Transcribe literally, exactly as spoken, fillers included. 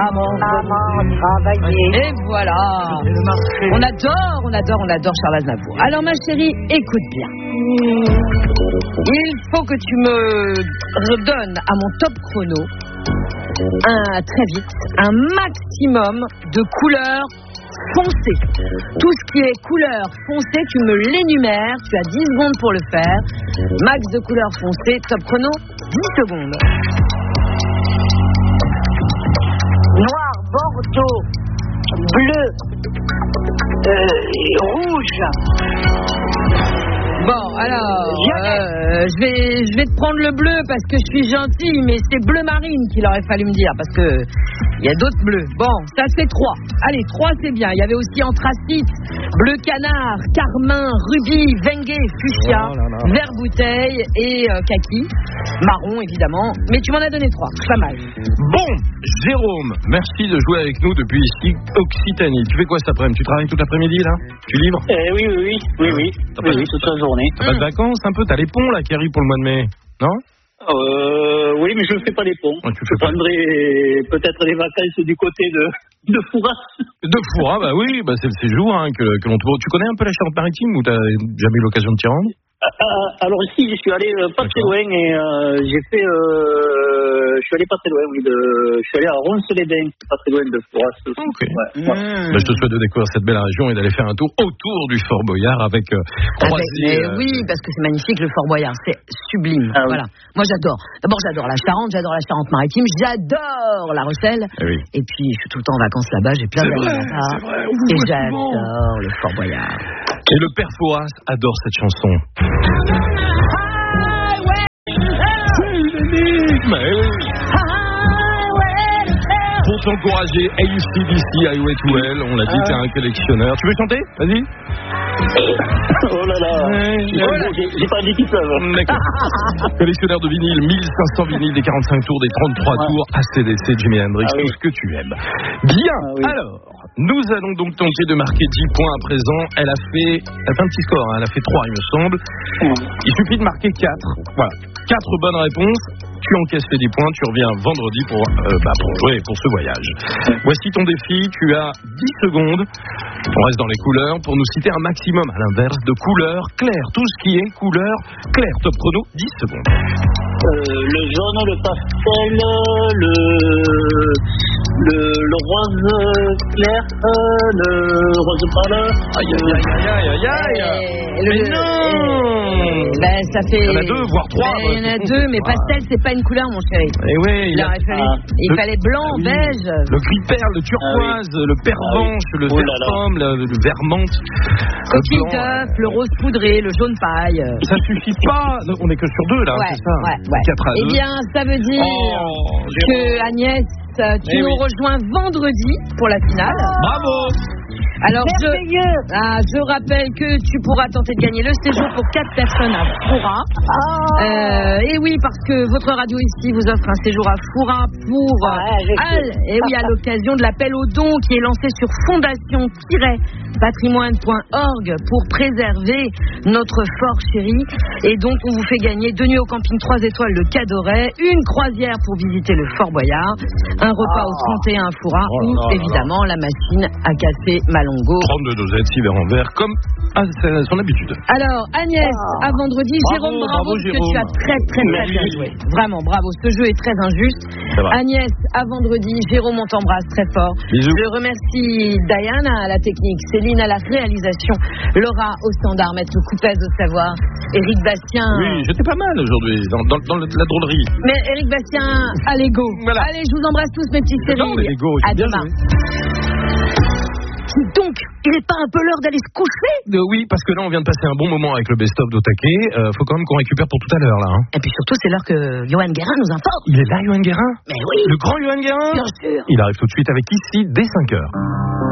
Maman, maman, travailler. Et voilà. On adore, on adore, on adore Charles Aznavour. Alors ma chérie, écoute bien. Il faut que tu me redonnes à mon top chrono un, très vite un maximum de couleurs foncées. Tout ce qui est couleur foncée, tu me l'énumères. Tu as dix secondes pour le faire. Max de couleurs foncées, top chrono, dix secondes. Noir, bordeaux, bleu, euh, rouge. Bon, alors, euh, je vais, je vais te prendre le bleu parce que je suis gentille, mais c'est bleu marine qu'il aurait fallu me dire parce que il y a d'autres bleus. Bon, ça fait trois. Allez, trois c'est bien. Il y avait aussi anthracite, bleu canard, carmin, rubis, vengue, fuchsia, oh là là. Vert bouteille et euh, kaki, marron évidemment. Mais tu m'en as donné trois, pas mal. Bon, Jérôme, merci de jouer avec nous depuis ici, Occitanie. Tu fais quoi cet après-midi? Tu travailles toute l'après-midi là? Tu livres? euh, Oui, oui, oui, oui, oui, oui, oui, toute la journée. T'as pas de vacances un peu? T'as les ponts là qui arrivent pour le mois de mai, non? Euh, oui, mais je ne fais pas les ponts. Ouais, tu je prendrai peut-être les vacances du côté de, de Fouras. De Fouras, bah oui, bah c'est le séjour hein, que, que l'on trouve. Tu connais un peu la Charente-Maritime ou t'as jamais eu l'occasion de t'y rendre? euh, Alors ici, je suis allé euh, pas très loin et euh, j'ai fait... Euh, je suis allé pas très loin, oui. De, je suis allé à Ronces-les-Bains, pas très loin de Fouras. Ok. Ouais, mmh. ouais. Bah, je te souhaite de découvrir cette belle région et d'aller faire un tour autour du Fort Boyard avec euh, croisé. Euh... Oui, parce que c'est magnifique le Fort Boyard, c'est sublime. Ah, voilà. Oui. Moi j'adore. D'abord j'adore la Charente, j'adore la Charente-Maritime, j'adore La Rochelle. Eh oui. Et puis je suis tout le temps en vacances là-bas, j'ai plein d'amis là-bas. Et j'adore le Fort Boyard. Et le père Fouras adore cette chanson. Pour t'encourager, A C D C, Highway to Hell, on l'a dit, t'es un collectionneur. Tu veux chanter? Vas-y. Oh là là, ouais, j'ai, j'ai pas dit qu'ils peuvent. D'accord. Collectionneur de vinyle, mille cinq cents vinyles, des quarante-cinq tours, des trente-trois ouais. tours, A C D C, Jimi Hendrix, ah, oui. Tout ce que tu aimes. Bien, ah, oui. Alors, nous allons donc tenter de marquer dix points à présent. Elle a fait, elle a fait un petit score, hein. Elle a fait trois, il me semble. Ouais. Il suffit de marquer quatre. Voilà, quatre bonnes réponses. Tu encaisses les dix points, tu reviens vendredi pour, euh, bah, pour jouer pour ce voyage. Voici ton défi, tu as dix secondes. On reste dans les couleurs pour nous citer un maximum à l'inverse de couleurs claires. Tout ce qui est couleur claire. Top chrono, dix secondes. Euh, le jaune, le pastel, le, le, le rose clair, le rose pâle. Aïe, aïe, aïe, aïe, aïe, aïe. Mais le, non et, ben, ça fait... Il y en a deux, voire trois. Ben, il y en a deux, mais pastel, c'est pas une couleur, mon chéri. Et oui, il, a... il, fallait, ah. il le... fallait blanc, ah, oui. beige. Le gris perle, le turquoise, ah, oui. le pervenche, ah, oui. le oh vert pomme, le, le vert menthe. Coquille d'œuf, le rose poudré, le jaune paille. Ça suffit pas. On est que sur deux, là, ouais, c'est ça. Ouais, ouais. quatre à deux. Eh bien, ça veut dire oh, que Agnès, tu eh nous oui. rejoins vendredi pour la finale. Bravo. Alors, je, ah, je rappelle que tu pourras tenter de gagner le séjour pour quatre personnes à Foura. Oh. Euh, et oui, parce que votre radio ici vous offre un séjour à Foura pour ouais, Al, et oui, à l'occasion de l'appel aux dons qui est lancé sur fondation patrimoine point org pour préserver notre fort chéri. Et donc, on vous fait gagner deux nuits au camping trois étoiles de Cadoret, une croisière pour visiter le Fort Boyard, un repas oh. au trente et un à Foura, oh, ou évidemment la machine à café Malongo. trente-deux dosettes, six verres en verre, comme à son habitude. Alors, Agnès, à vendredi. Bravo, Jérôme, bravo, bravo parce Jérôme. que tu as très, très, très bien joué. Vraiment, bravo. Ce jeu est très injuste. Agnès, à vendredi. Jérôme, on t'embrasse très fort. Bisous. Je remercie Diana à la technique, Céline à la réalisation, Laura au standard, Maître Coupez au savoir, Éric Bastien. Oui, j'étais pas mal aujourd'hui, dans, dans, dans la drôlerie. Mais Éric Bastien à l'ego. Voilà. Allez, je vous embrasse tous, mes petits séries. Non, mais l'ego, à demain. Donc, il n'est pas un peu l'heure d'aller se coucher? euh, Oui, parce que là, on vient de passer un bon moment avec le best-of d'Otake. Euh, faut quand même qu'on récupère pour tout à l'heure, là. Hein. Et puis surtout, c'est l'heure que Johan Guérin nous informe. Il est là, Johan Guérin? Mais oui. Le grand Johan Guérin? Bien sûr. Il arrive tout de suite avec ici, dès cinq heures.